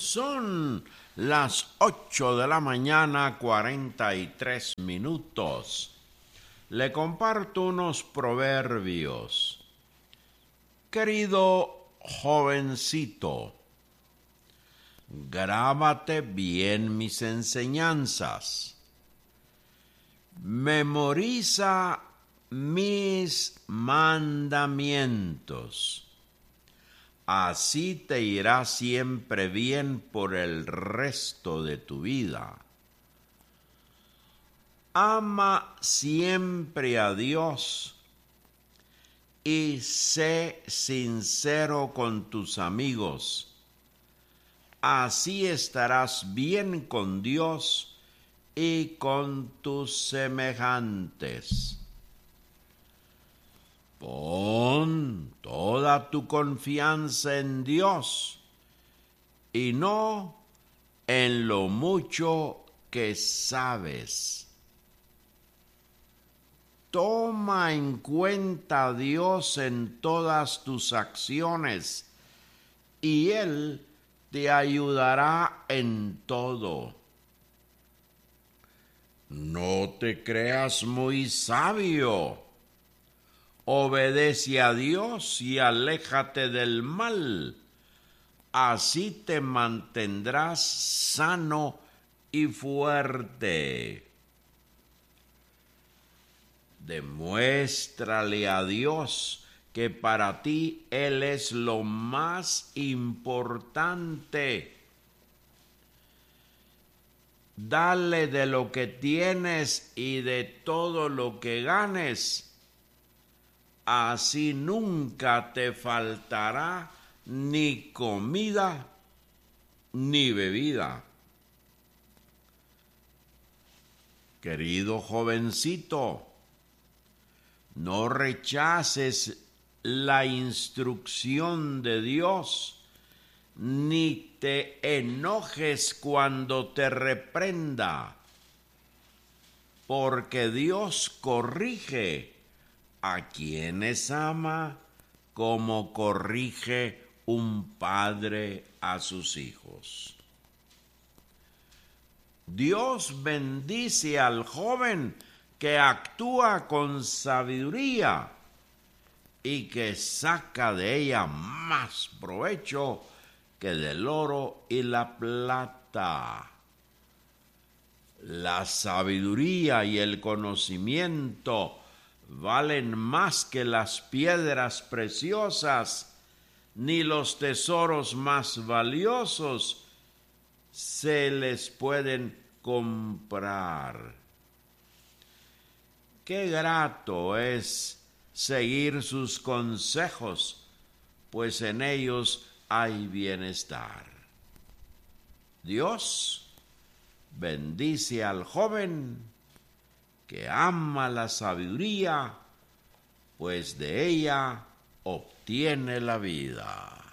Son las 8 de la mañana, 43 minutos. Le comparto unos proverbios. Querido jovencito, grábate bien mis enseñanzas. Memoriza mis mandamientos. Así te irá siempre bien por el resto de tu vida. Ama siempre a Dios y sé sincero con tus amigos. Así estarás bien con Dios y con tus semejantes. Pon toda tu confianza en Dios y no en lo mucho que sabes. Toma en cuenta a Dios en todas tus acciones y Él te ayudará en todo. No te creas muy sabio. Obedece a Dios y aléjate del mal. Así te mantendrás sano y fuerte. Demuéstrale a Dios que para ti Él es lo más importante. Dale de lo que tienes y de todo lo que ganes. Así nunca te faltará ni comida ni bebida. Querido jovencito, no rechaces la instrucción de Dios, ni te enojes cuando te reprenda, porque Dios corrige a quienes ama como corrige un padre a sus hijos. Dios bendice al joven que actúa con sabiduría y que saca de ella más provecho que del oro y la plata. La sabiduría y el conocimiento valen más que las piedras preciosas, ni los tesoros más valiosos se les pueden comprar. Qué grato es seguir sus consejos, pues en ellos hay bienestar. Dios bendice al joven que ama la sabiduría, pues de ella obtiene la vida.